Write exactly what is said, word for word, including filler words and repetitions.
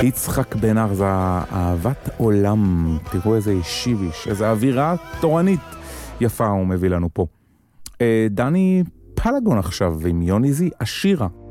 יצחק בן ארזה, אהבת עולם. תראו איזה ישיביש, איזה אווירה תורנית יפה הוא מביא לנו פה. דני פלגון עכשיו עם יוניזי, השירה.